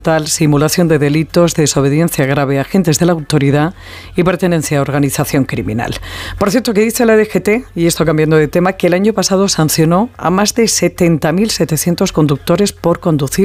Tal simulación de delitos, desobediencia grave a agentes de la autoridad y pertenencia a organización criminal. Por cierto, que dice la DGT, y esto cambiando de tema, que el año pasado sancionó a más de 70.700 conductores por conducir